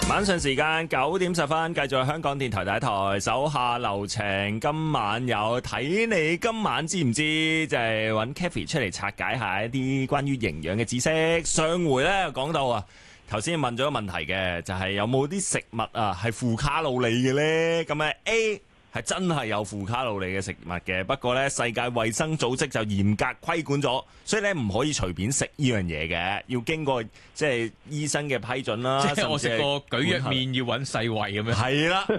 晚上時間9點10分，繼續係香港電台第一台手下留情。今晚有睇你今晚知唔知？就係揾 Kathy 出嚟拆解下一啲關於營養嘅知識。上回呢講到啊，頭先問咗個問題嘅，就係有冇啲食物啊係負卡路里嘅呢？咁啊 A 係真係有負卡路里嘅食物嘅，不過呢，世界衛生組織就嚴格規管咗，所以咧唔可以隨便食呢樣嘢嘅，要經過即係醫生嘅批准啦。 即係我食個舉藥麵要揾世衛咁樣。 係啦，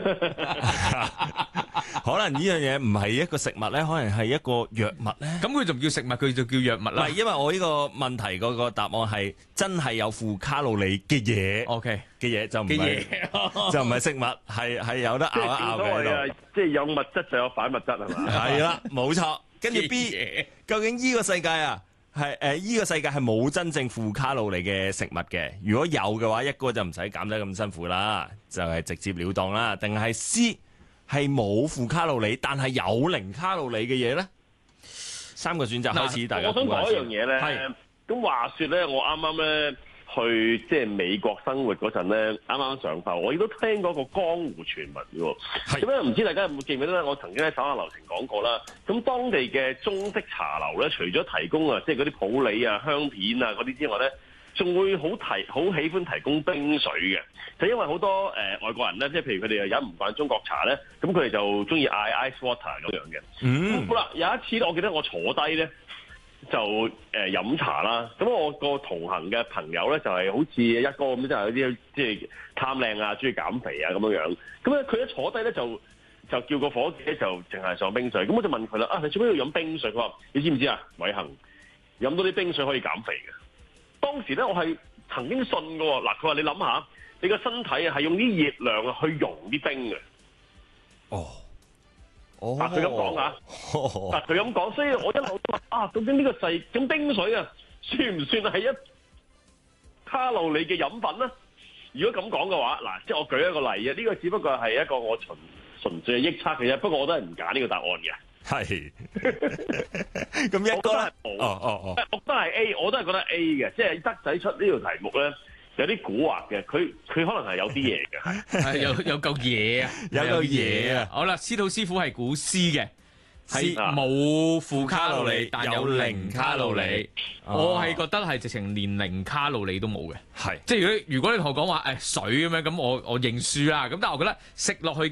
可能呢樣嘢唔係一個食物咧，可能係一個藥物咧。 咁佢就唔叫食物，佢就叫藥物啦。 唔係，因為我呢個問題嗰個答案係真係有負卡路里嘅嘢。 OK 嘅嘢就唔係就唔係食物，係有得拗一拗嘅喺度。 即係有物質就有反物質係嘛？ 係啦，冇錯。跟住 B， 究竟呢個世界啊，係呢個世界係冇真正負卡路里嘅食物嘅。如果有嘅話，一個就唔使減得咁辛苦啦，就係直接了當啦。定係 C 係冇負卡路里，但係有零卡路里嘅嘢咧？3個選擇開始，大家我想講一樣嘢咧。咁話說咧，我啱啱咧去即係美國生活嗰陣咧，啱啱上課，我亦都聽過個江湖傳聞嘅喎。咁咧唔知大家有冇記唔記得咧？我曾經喺手下留情講過啦。咁當地嘅中式茶樓咧，除咗提供即係嗰啲普洱啊、香片啊嗰啲之外咧，仲會好喜歡提供冰水嘅。就因為好多外國人咧，即係譬如佢哋又飲唔慣中國茶咧，咁佢哋就中意嗌 ice water 咁樣嘅。好啦，有一次我記得我坐低咧，就飲茶啦，咁我個同行嘅朋友咧就係好似一哥咁，就係有啲即係貪靚啊，中意減肥啊咁樣樣。咁咧佢一坐低咧就叫個伙計咧就淨係上冰水。咁我就問佢啦，你做咩要飲冰水？佢話你知唔知啊，偉恒飲到啲冰水可以減肥嘅。當時咧我係曾經信嘅喎。嗱，佢話你諗下，你個身體係用啲熱量去溶啲冰嘅。佢咁講啊，佢咁講，所以我一路都話究竟呢個咁冰水啊，算唔算係一卡路里嘅飲品咧？如果咁講嘅話，嗱，即係我舉一個例啊，呢個只不過係一個我純粹係臆測嘅啫。不過我都係唔揀呢個答案嘅。係，咁一個咧，我覺得係 A， 我都係覺得 A 嘅，即係德仔出呢條題目咧。有啲蠱惑嘅，佢可能係有啲嘢嘅， 係有嚿嘢啊， 有嚿嘢啊。 好啦，司徒師傅係估 C 嘅，係冇負卡路里，但有零卡路里。我係覺得係直情連零卡路里都冇嘅，係即係如果你同我講話水咁樣，咁我認輸啦。咁但係我覺得食落去